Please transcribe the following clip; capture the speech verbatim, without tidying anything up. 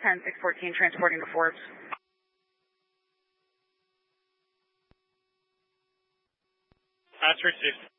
ten six fourteen, transporting to Forbes. That's received.